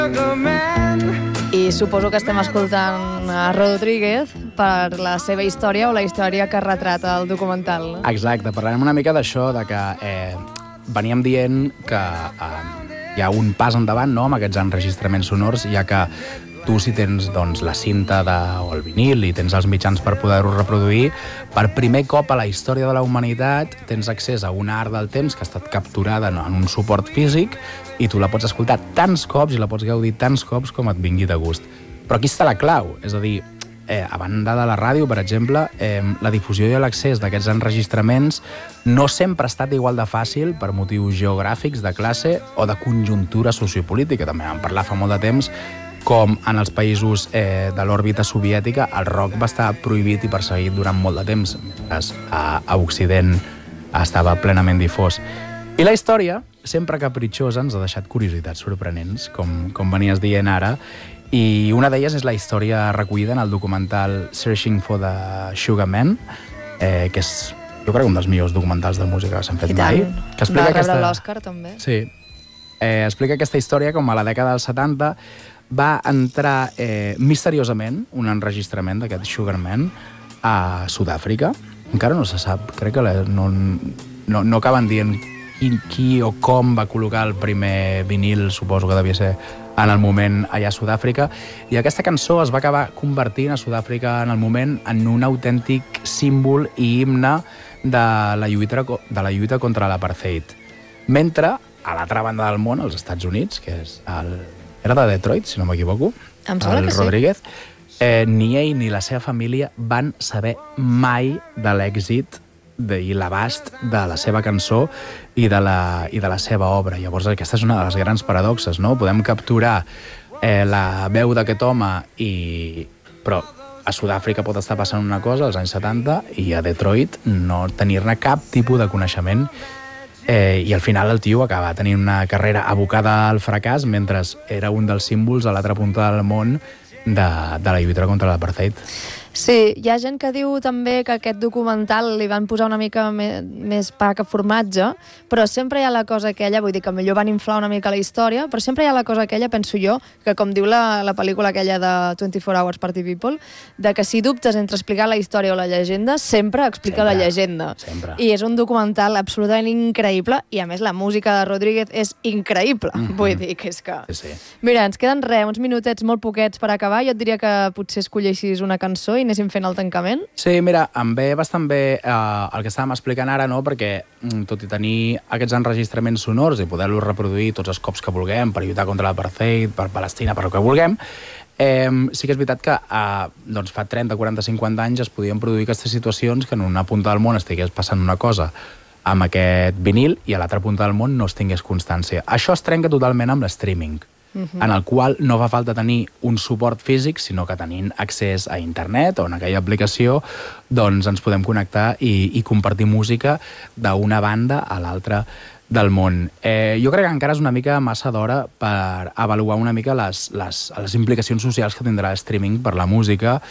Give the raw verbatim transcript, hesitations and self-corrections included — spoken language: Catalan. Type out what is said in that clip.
I suposo que estem escoltant a Rodríguez per la seva història o la història que retrata el documental. No? Exacte, parlarem una mica d'això, de que eh, veníem dient que eh, hi ha un pas endavant, no?, amb aquests enregistraments sonors, ja que tu, si tens doncs, la cinta de, o el vinil i tens els mitjans per poder-ho reproduir, per primer cop a la història de la humanitat tens accés a una art del temps que ha estat capturada en un suport físic i tu la pots escoltar tants cops i la pots gaudir tants cops com et vingui de gust. Però aquí està la clau, és a dir, eh, a banda de la ràdio, per exemple, eh, la difusió i l'accés d'aquests enregistraments no sempre ha estat igual de fàcil per motius geogràfics, de classe o de conjuntura sociopolítica. També vam parlar fa molt de temps com en els països eh, de l'òrbita soviètica el rock va estar prohibit i perseguit durant molt de temps, mentre a, a Occident estava plenament difós. I la història, sempre capritxosa, ens ha deixat curiositats sorprenents, com, com venies dient ara, i una d'elles és la història recollida en el documental Searching for the Sugar Man, eh, que és, jo crec, un dels millors documentals de música que s'han fet mai. Que explica va rebre aquesta... l'Oscar, també. Sí. Eh, explica aquesta història com a la dècada dels setanta va entrar eh, misteriosament un enregistrament d'aquest Sugar Man a Sud-àfrica. Encara no se sap, crec que la, no, no, no acaben dient qui, qui o com va col·locar el primer vinil, suposo que devia ser en el moment allà a Sud-àfrica, i aquesta cançó es va acabar convertint a Sud-àfrica en el moment en un autèntic símbol i himne de la lluita, de la lluita contra l'apartheid. Mentre, a l'altra banda del món, als Estats Units, que és el... era de Detroit, si no m'equivoco, el Rodríguez, sí. eh, ni ell ni la seva família van saber mai de l'èxit i l'abast de la seva cançó i de la, i de la seva obra. Llavors, aquesta és una de les grans paradoxes, no? Podem capturar eh, la veu d'aquest home, i... però a Sud-àfrica pot estar passant una cosa als anys setanta i a Detroit no tenir-ne cap tipus de coneixement. Eh, I al final el tio acaba tenint una carrera abocada al fracàs mentre era un dels símbols a l'altra punta del món de, de la lluita contra l'apartheid. Sí, hi ha gent que diu també que aquest documental li van posar una mica me, més pa que formatge, però sempre hi ha la cosa aquella, vull dir que millor van inflar una mica la història, però sempre hi ha la cosa aquella, penso jo, que com diu la, la pel·lícula aquella de twenty-four hours Party People, de que si dubtes entre explicar la història o la llegenda, sempre explica sempre, la llegenda. Sempre. I és un documental absolutament increïble, i a més la música de Rodríguez és increïble. Mm-hmm. Vull dir que és que... Sí, sí. Mira, ens queden res, uns minutets molt poquets per acabar. Jo et diria que potser escolleixis una cançó i anéssim fent el tancament? Sí, mira, em ve bastant bé eh, el que estàvem explicant ara, no? Perquè tot i tenir aquests enregistraments sonors i poder-los reproduir tots els cops que vulguem per lluitar contra l'apartheid, per Palestina, per el que vulguem, eh, sí que és veritat que eh, doncs fa trenta, quaranta, cinquanta anys es podien produir aquestes situacions que en una punta del món estigués passant una cosa amb aquest vinil i a l'altra punta del món no es tingués constància. Això es trenca totalment amb l'streaming. Uh-huh. En el qual no fa falta tenir un suport físic, sinó que tenint accés a internet o en aquella aplicació, doncs ens podem connectar i, i compartir música d'una banda a l'altra del món. Eh, jo crec que encara és una mica massa d'hora per avaluar una mica les, les, les implicacions socials que tindrà el streaming per la música